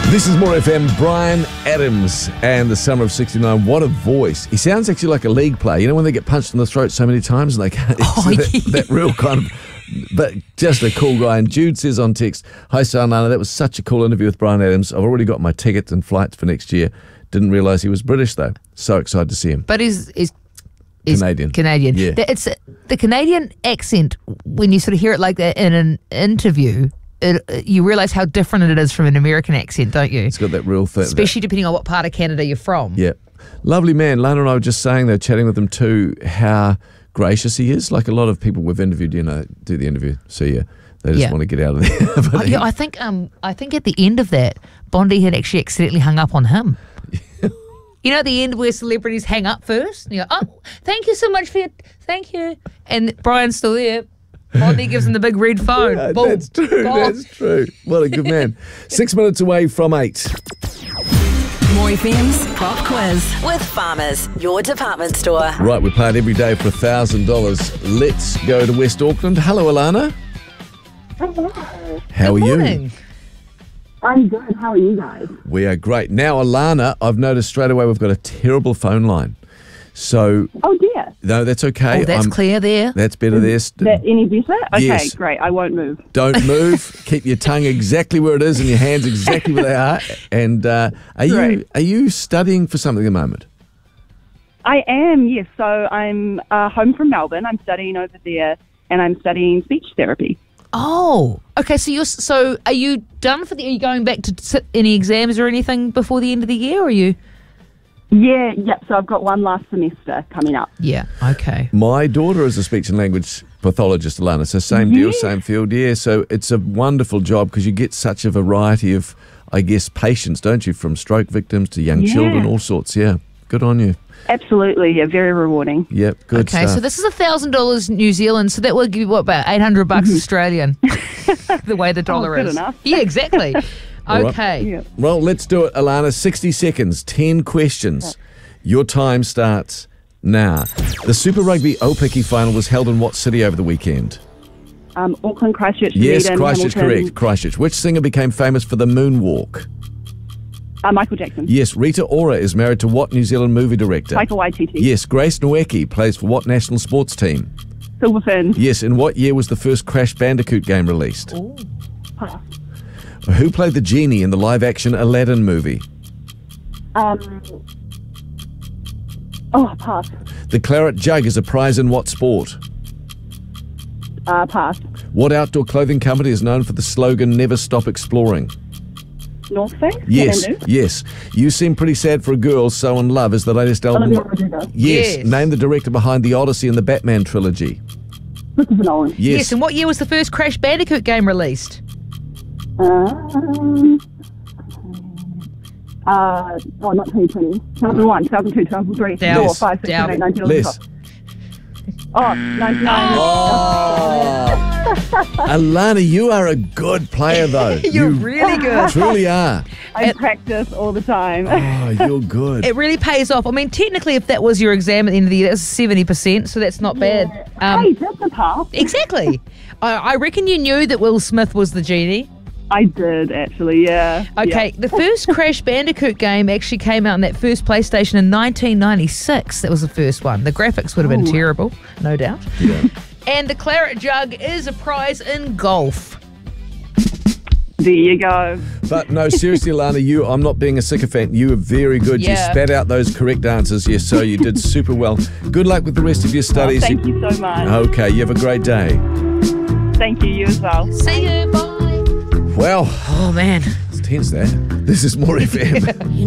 This is More FM, Bryan Adams and the Summer of 69. What a voice. He sounds actually like a league player. You know when they get punched in the throat so many times and they can't... that real kind of... But just a cool guy. And Jude says on text, "Hi, Sarnana, that was such a cool interview with Bryan Adams. I've already got my tickets and flights for next year. Didn't realise he was British, though. So excited to see him." But he's Canadian. Yeah. It's the Canadian accent, when you sort of hear it like that in an interview... you realise how different it is from an American accent, don't you? It's got that real thing. Especially depending on what part of Canada you're from. Yeah. Lovely man. Lana and I were just saying, though, chatting with him too, how gracious he is. Like a lot of people we've interviewed, do the interview, see you. They just want to get out of there. I think at the end of that, Bondi had actually accidentally hung up on him. You know, at the end where celebrities hang up first? And you go, "Oh, thank you so much for your... Thank you." And Brian's still there. Bondi gives him the big red phone. Yeah, Boom. that's true. Gone. That's true. What a good man. 6 minutes away from 8. More FM's Pop Quiz with Farmers, your department store. Right, we play it every day for $1,000. Let's go to West Auckland. Hello, Alana. Hello. How are Good you? morning. I'm good. How are you guys? We are great. Now, Alana, I've noticed straight away we've got a terrible phone line. So, Oh dear. no, that's okay. Oh, that's clear there. That's better there. Is that any better? Okay, Yes. great. I won't move. Don't move. Keep your tongue exactly where it is and your hands exactly where they are. And are you studying for something at the moment? I am, yes. So I'm home from Melbourne. I'm studying over there, and I'm studying speech therapy. Oh, okay. So are you done for the... Are you going back to sit any exams or anything before the end of the year, or are you... Yeah, yep. So I've got one last semester coming up. Yeah, okay. My daughter is a speech and language pathologist, Alana, so same deal, same field, yeah. So it's a wonderful job because you get such a variety of, I guess, patients, don't you, from stroke victims to young children, all sorts, yeah. Good on you. Absolutely, yeah. Very rewarding. Yep, good Okay, stuff. so this is $1,000 New Zealand, so that will give you, what, about $800 Australian, the way the dollar good is. enough. Yeah, exactly. All right. Okay. Yeah. Well, let's do it, Alana. 60 seconds, 10 questions. Your time starts now. The Super Rugby Aupiki final was held in what city over the weekend? Auckland, Christchurch, Yes, Dunedin, Christchurch, Hamilton. correct. Christchurch. Which singer became famous for the moonwalk? Michael Jackson. Yes, Rita Ora is married to what New Zealand movie director? Taika Waititi. Yes, Grace Nweke plays for what national sports team? Silver Ferns. Yes, in what year was the first Crash Bandicoot game released? Pass. Who played the genie in the live-action Aladdin movie? Pass. The Claret Jug is a prize in what sport? Pass. What outdoor clothing company is known for the slogan "Never Stop Exploring"? North Face. Yes, Kathmandu. yes. You Seem Pretty Sad for a Girl, So in Love is the latest album. Olivia Rodrigo. Yes. Yes. Name the director behind The Odyssey and the Batman trilogy. Christopher Nolan. Yes. And what year was the first Crash Bandicoot game released? Not 2020. 2001, 2002, 2003, Doubt. 2004, 5, 6, 7, 8, 9, 10, 11, Less. 12. 99. Alana, you are a good player, though. You're you really good. truly are. I practice all the time. Oh, you're good. It really pays off. I mean, technically, if that was your exam at the end of the year, that's 70%, so that's not bad. Hey, that's a pass. Exactly. I reckon you knew that Will Smith was the genie. I did, actually, yeah. Okay, Yeah. the first Crash Bandicoot game actually came out on that first PlayStation in 1996. That was the first one. The graphics would have been terrible, no doubt. Yeah. And the Claret Jug is a prize in golf. There you go. But no, seriously, Alana, I'm not being a sycophant. You were very good. You Yeah. spat out those correct answers. Yes, so you did super well. Good luck with the rest of your studies. Thank you so much. Okay, you have a great day. Thank you, you as well. See you, bye. Well, Oh, man. it's tense there. This is More FM.